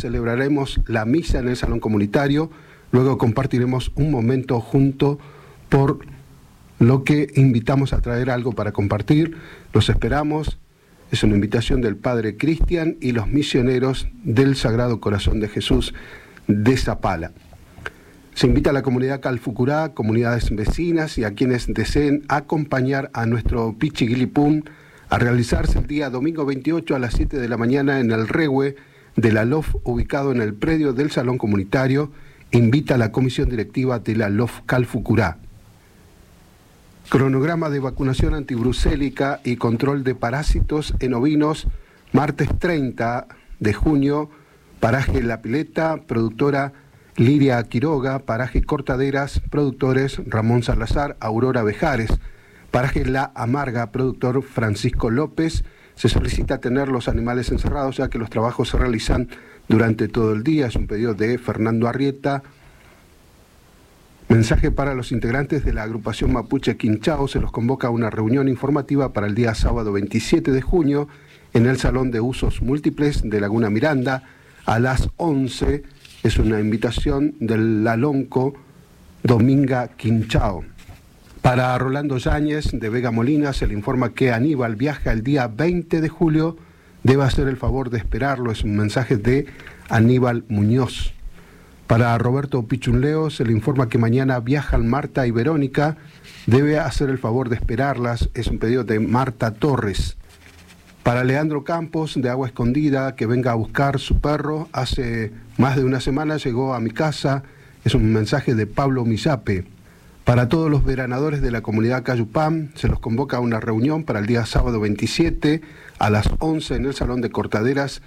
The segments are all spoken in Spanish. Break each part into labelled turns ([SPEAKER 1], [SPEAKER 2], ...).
[SPEAKER 1] celebraremos la misa en el salón comunitario, luego compartiremos un momento junto, por lo que invitamos a traer algo para compartir. Los esperamos. Es una invitación del Padre Cristian y los misioneros del Sagrado Corazón de Jesús de Zapala. Se invita a la comunidad Calfucurá, comunidades vecinas y a quienes deseen acompañar a nuestro Pichiguilipún a realizarse el día domingo 28 a las 7 de la mañana en el Rehue de la LOF, ubicado en el predio del Salón Comunitario. Invita a la comisión directiva de la LOF Calfucurá. Cronograma de vacunación antibrucélica y control de parásitos en ovinos, martes 30 de junio, paraje La Pileta, productora Liria Quiroga, paraje Cortaderas, productores Ramón Salazar, Aurora Bejares, paraje La Amarga, productor Francisco López. Se solicita tener los animales encerrados, ya que los trabajos se realizan durante todo el día. Es un pedido de Fernando Arrieta. Mensaje para los integrantes de la agrupación Mapuche Quinchao. Se los convoca a una reunión informativa para el día sábado 27 de junio en el Salón de Usos Múltiples de Laguna Miranda a las 11. Es una invitación del Lalonco Dominga Quinchao. Para Rolando Yáñez de Vega Molina se le informa que Aníbal viaja el día 20 de julio. Debe hacer el favor de esperarlo. Es un mensaje de Aníbal Muñoz. Para Roberto Pichunleo se le informa que mañana viajan Marta y Verónica. Debe hacer el favor de esperarlas. Es un pedido de Marta Torres. Para Leandro Campos de Agua Escondida, que venga a buscar su perro. Hace más de una semana llegó a mi casa. Es un mensaje de Pablo Misape. Para todos los veranadores de la comunidad Cayupam, se los convoca a una reunión para el día sábado 27 a las 11 en el Salón de Cortaderas.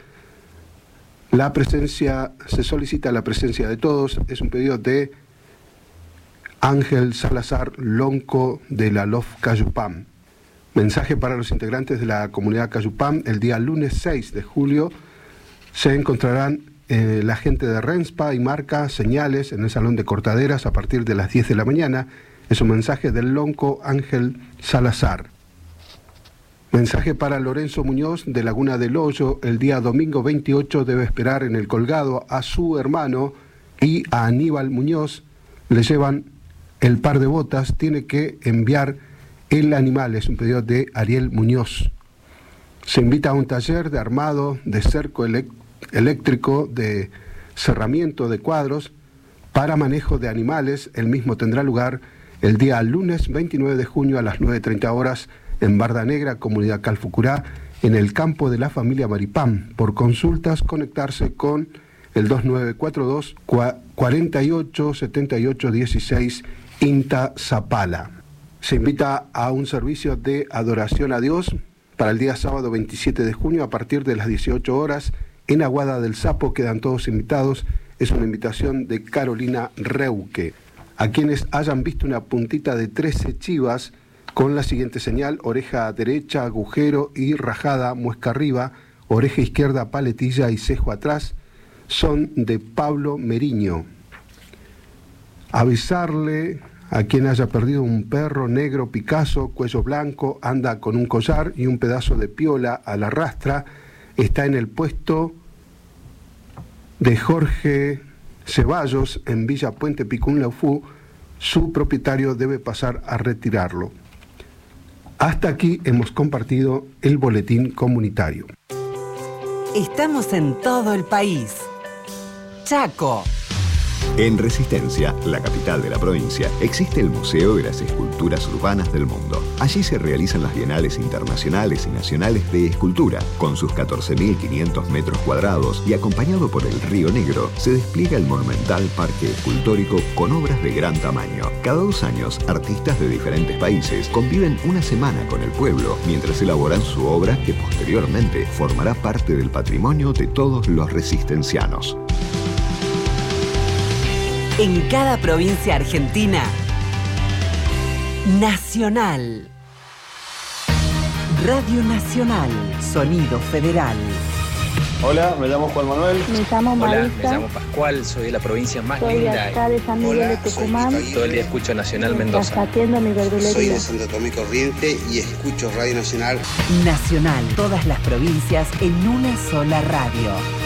[SPEAKER 1] Se solicita la presencia de todos. Es un pedido de Ángel Salazar Lonco de la LOF Cayupam. Mensaje para los integrantes de la comunidad Cayupam. El día lunes 6 de julio se encontrarán la gente de Renspa y Marca Señales en el Salón de Cortaderas a partir de las 10 de la mañana. Es un mensaje del Lonco Ángel Salazar. Mensaje para Lorenzo Muñoz de Laguna del Hoyo. El día domingo 28 debe esperar en el colgado a su hermano y a Aníbal Muñoz. Le llevan el par de botas. Tiene que enviar el animal. Es un pedido de Ariel Muñoz. Se invita a un taller de armado, de cerco eléctrico, de cerramiento de cuadros para manejo de animales. El mismo tendrá lugar el día lunes 29 de junio a las 9:30 horas en Barda Negra, comunidad Calfucurá, en el campo de la familia Maripán. Por consultas, conectarse con el 2942 48 78 16 INTA Zapala. Se invita a un servicio de adoración a Dios para el día sábado 27 de junio a partir de las 18 horas en Aguada del Sapo. Quedan todos invitados. Es una invitación de Carolina Reuque. A quienes hayan visto una puntita de 13 chivas con la siguiente señal: oreja derecha, agujero y rajada, muesca arriba, oreja izquierda, paletilla y cejo atrás, son de Pablo Meriño. Avisarle a quien haya perdido un perro negro Picasso, cuello blanco, anda con un collar y un pedazo de piola a la rastra. Está en el puesto de Jorge Ceballos en Villa Puente Picún Laufú. Su propietario debe pasar a retirarlo. Hasta aquí hemos compartido el boletín comunitario.
[SPEAKER 2] Estamos en todo el país. Chaco.
[SPEAKER 3] En Resistencia, la capital de la provincia, existe el Museo de las Esculturas Urbanas del Mundo. Allí se realizan las bienales internacionales y nacionales de escultura. Con sus 14.500 metros cuadrados y acompañado por el Río Negro, se despliega el monumental parque escultórico con obras de gran tamaño. Cada 2 años, artistas de diferentes países conviven una semana con el pueblo mientras elaboran su obra que posteriormente formará parte del patrimonio de todos los resistencianos.
[SPEAKER 2] En cada provincia argentina, Nacional. Radio Nacional, Sonido Federal.
[SPEAKER 4] Hola, me llamo Juan Manuel.
[SPEAKER 5] Me llamo Marisa.
[SPEAKER 6] Hola, me llamo Pascual, soy de la provincia más
[SPEAKER 5] soy
[SPEAKER 6] linda.
[SPEAKER 5] Soy de acá de San Miguel de Tucumán.
[SPEAKER 6] Todo el día escucho Nacional Mendoza.
[SPEAKER 5] Atiendo mi verdulería.
[SPEAKER 7] Soy de Santo Tomé Corriente y escucho Radio Nacional.
[SPEAKER 2] Nacional, todas las provincias en una sola radio.